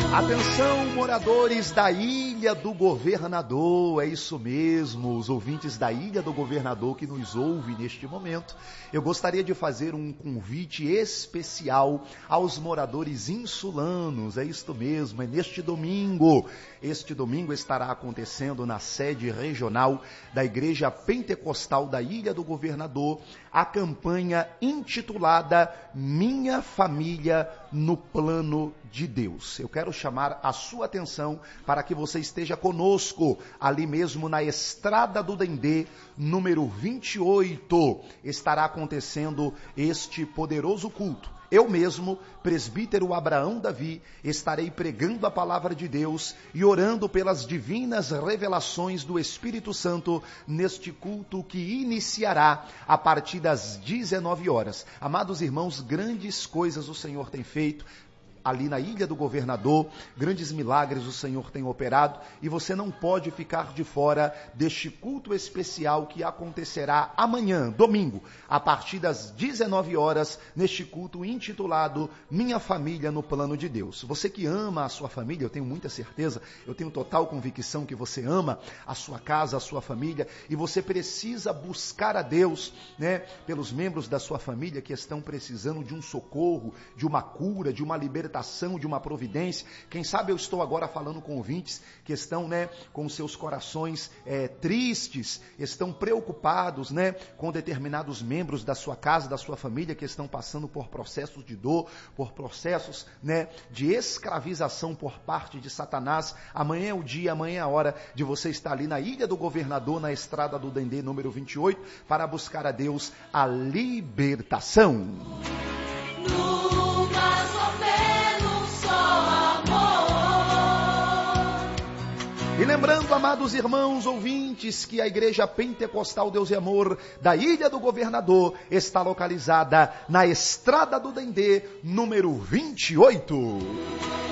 Atenção, moradores da Ilha do Governador, é isso mesmo, os ouvintes da Ilha do Governador que nos ouvem neste momento. Eu gostaria de fazer um convite especial aos moradores insulanos, é isto mesmo, é neste domingo. Este domingo estará acontecendo na sede regional da Igreja Pentecostal da Ilha do Governador a campanha intitulada Minha Família no Plano de Deus. Eu quero chamar a sua atenção para que você esteja conosco ali mesmo na Estrada do Dendê, número 28. Estará acontecendo este poderoso culto. Eu mesmo, presbítero Abraão Davi, estarei pregando a palavra de Deus e orando pelas divinas revelações do Espírito Santo neste culto que iniciará a partir das 19 horas. Amados irmãos, grandes coisas o Senhor tem feito ali na Ilha do Governador, grandes milagres o Senhor tem operado e você não pode ficar de fora deste culto especial que acontecerá amanhã, domingo, a partir das 19 horas, neste culto intitulado Minha Família no Plano de Deus. Você que ama a sua família, eu tenho muita certeza, eu tenho total convicção que você ama a sua casa, a sua família, e você precisa buscar a Deus, né, pelos membros da sua família que estão precisando de um socorro, de uma cura, de uma libertação, de uma providência. Quem sabe eu estou agora falando com ouvintes que estão, né, com seus corações tristes, estão preocupados, né, com determinados membros da sua casa, da sua família que estão passando por processos de dor, por processos, né, de escravização por parte de Satanás. Amanhã é o dia, amanhã é a hora de você estar ali na Ilha do Governador, na Estrada do Dendê, número 28, para buscar a Deus a libertação. E lembrando, amados irmãos ouvintes, que a Igreja Pentecostal Deus e Amor da Ilha do Governador está localizada na Estrada do Dendê, número 28.